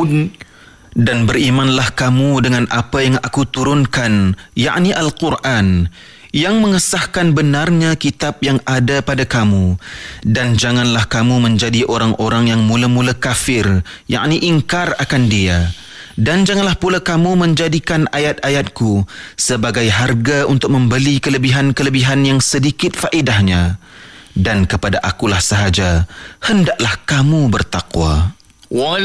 يعلمون. Dan berimanlah kamu dengan apa yang aku turunkan, yakni Al-Quran, yang mengesahkan benarnya kitab yang ada pada kamu. Dan janganlah kamu menjadi orang-orang yang mula-mula kafir, yakni ingkar akan dia. Dan janganlah pula kamu menjadikan ayat-ayatku sebagai harga untuk membeli kelebihan-kelebihan yang sedikit faedahnya. Dan kepada akulah sahaja hendaklah kamu bertakwa.